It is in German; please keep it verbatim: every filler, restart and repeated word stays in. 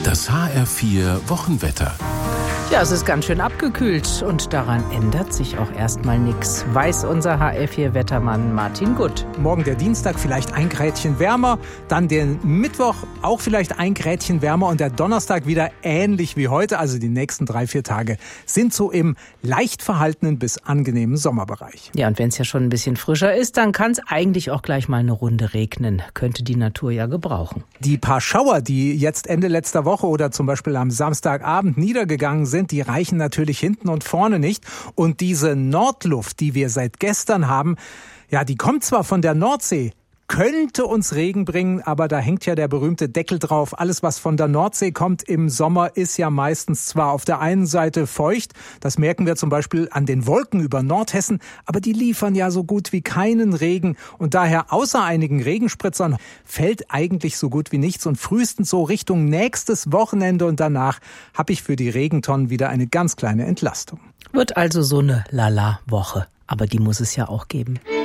Das H R vier Wochenwetter. Ja, es ist ganz schön abgekühlt und daran ändert sich auch erstmal nichts, weiß unser H R vier Wettermann Martin Gutt. Morgen der Dienstag vielleicht ein Grädchen wärmer, dann den Mittwoch auch vielleicht ein Grädchen wärmer und der Donnerstag wieder ähnlich wie heute. Also die nächsten drei, vier Tage sind so im leicht verhaltenen bis angenehmen Sommerbereich. Ja, und wenn es ja schon ein bisschen frischer ist, dann kann es eigentlich auch gleich mal eine Runde regnen. Könnte die Natur ja gebrauchen. Die paar Schauer, die jetzt Ende letzter Woche oder zum Beispiel am Samstagabend niedergegangen sind, die reichen natürlich hinten und vorne nicht. Und diese Nordluft, die wir seit gestern haben, ja, die kommt zwar von der Nordsee, könnte uns Regen bringen, aber da hängt ja der berühmte Deckel drauf. Alles, was von der Nordsee kommt im Sommer, ist ja meistens zwar auf der einen Seite feucht, das merken wir zum Beispiel an den Wolken über Nordhessen, aber die liefern ja so gut wie keinen Regen und daher außer einigen Regenspritzern fällt eigentlich so gut wie nichts und frühestens so Richtung nächstes Wochenende und danach habe ich für die Regentonnen wieder eine ganz kleine Entlastung. Wird also so eine Lala-Woche, aber die muss es ja auch geben.